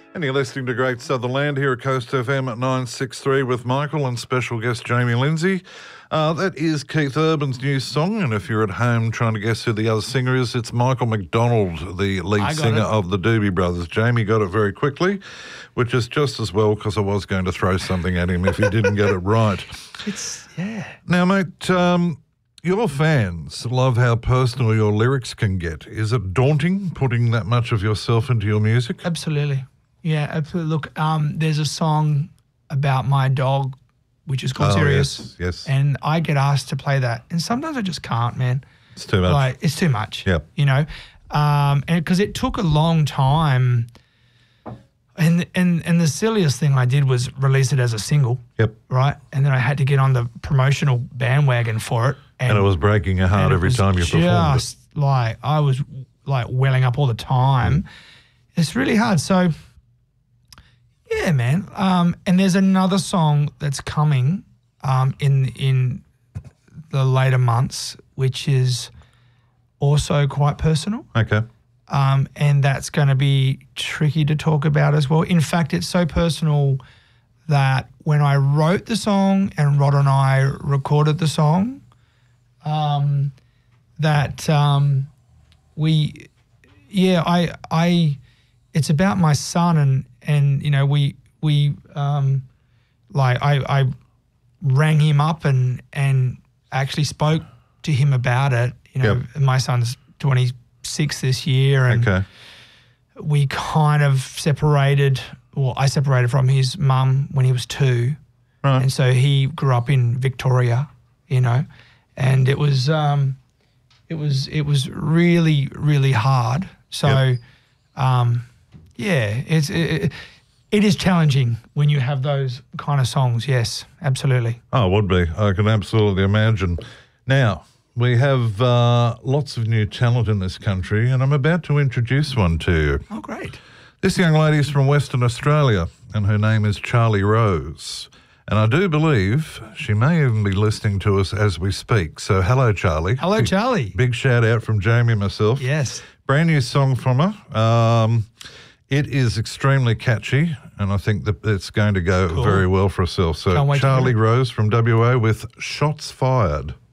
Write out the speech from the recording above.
And you're listening to Great Sutherland here at Coast FM at 963 with Michael and special guest Jamie Lindsay. That is Keith Urban's new song, and if you're at home trying to guess who the other singer is, it's Michael McDonald, the lead singer of the Doobie Brothers. Jamie got it very quickly, which is just as well because I was going to throw something at him if he didn't get it right. Now, mate, your fans love how personal your lyrics can get. Is it daunting putting that much of yourself into your music? Absolutely. Yeah, absolutely. Look, there's a song about my dog, which is called Sirius. Yes. And I get asked to play that. And sometimes I just can't, man. It's too much. Like, it's too much. Yep. You know? And because it took a long time. And the silliest thing I did was release it as a single. Yep. Right? And then I had to get on the promotional bandwagon for it. And it was breaking your heart every time you performed it. Just like, I was like welling up all the time. It's really hard. So, yeah, man. And there's another song that's coming in the later months, which is also quite personal. Okay. And that's going to be tricky to talk about as well. In fact, it's so personal that when I wrote the song and Rod and I recorded the song, it's about my son and you know, I rang him up and actually spoke to him about it. You know, my son's 26 this year, and we kind of separated. Well, I separated from his mum when he was 2, and so he grew up in Victoria. You know, and it was really, really hard. So, it is challenging when you have those kind of songs. Yes, absolutely. Oh, it would be. I can absolutely imagine. Now, we have lots of new talent in this country, and I'm about to introduce one to you. Oh, great. This young lady is from Western Australia, and her name is Charlie Rose. And I do believe she may even be listening to us as we speak. So hello, Charlie. Hello, Charlie. Big shout out from Jamie and myself. Yes. Brand new song from her. It is extremely catchy, and I think that it's going to go very well for herself. So Charlie Rose from WA with Shots Fired.